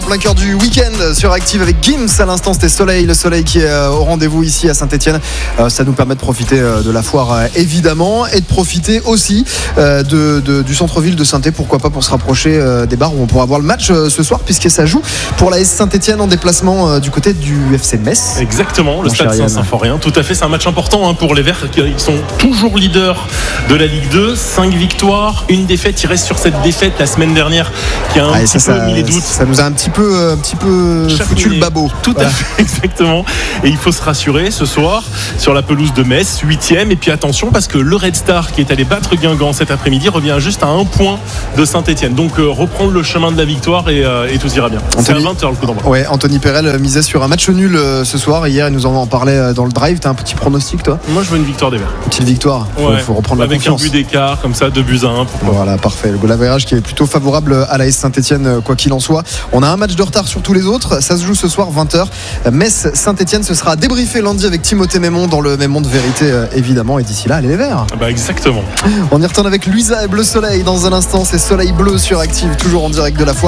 plein cœur du week-end sur Active avec Gims. À l'instant, c'était Soleil, le soleil qui est au rendez-vous ici à Saint-Etienne. Ça nous permet de profiter de la foire évidemment et de profiter aussi du centre-ville de Saint-Etienne. Pourquoi pas pour se rapprocher des bars où on pourra voir le match ce soir, puisque ça joue pour l'AS Saint-Etienne en déplacement du côté du FC Metz. Exactement, le stade Saint-Symphorien. Tout à fait, c'est un match important pour les Verts qui sont toujours leaders de la Ligue 2. 5 victoires, une défaite. Ils restent sur cette défaite la semaine dernière qui a un petit peu mis les doutes. Ça nous a un petit peu foutu le babot. Tout à fait, exactement. Et il faut se rassurer ce soir sur la pelouse de Metz, 8e. Et puis attention, parce que le Red Star qui est allé battre Guingamp cet après-midi revient juste à 1 point de Saint-Etienne. Donc reprendre le chemin de la victoire et tout ira bien. C'est à 20h le coup d'envoi. Ouais, Anthony Perel misait sur un match nul ce soir. Hier, il nous en parlait dans le drive. T'as un petit pronostic, toi ? Moi, je veux une victoire des Verts. Une petite victoire. Faut reprendre avec la confiance. Avec un but d'écart, comme ça, 2-1. Voilà, parfait. Le goal average qui est plutôt favorable à l'AS Saint-Etienne, quoi qu'il en soit. On a un match de retard sur tous les autres. Ça se joue ce soir, 20h. Metz-Saint-Etienne, ce sera débriefé lundi avec Timothée Mémon dans le Mémon de vérité, évidemment. Et d'ici là, allez les Verts. Exactement. On y retourne avec Luisa et Bleu Soleil dans un instant. C'est Soleil Bleu sur Active, toujours en direct de la foire.